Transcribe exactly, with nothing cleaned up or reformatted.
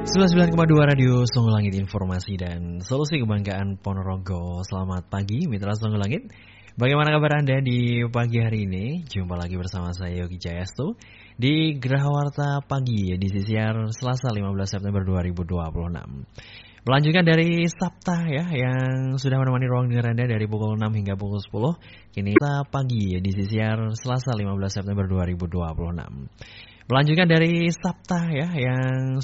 sembilan puluh sembilan koma dua Radio Songo Langit, informasi dan solusi kebanggaan Ponorogo. Selamat pagi mitra Songo Langit. Bagaimana kabar Anda di pagi hari ini? Jumpa lagi bersama saya Yogi Jayastu di Geraha Warta Pagi edisi siar Selasa lima belas September dua ribu dua puluh enam. Melanjutkan dari Sabta ya, yang sudah menemani ruang dengar Anda dari pukul enam hingga pukul sepuluh. Kini kita pagi edisi siar Selasa lima belas September dua ribu dua puluh enam. Melanjutkan dari Sabta ya, yang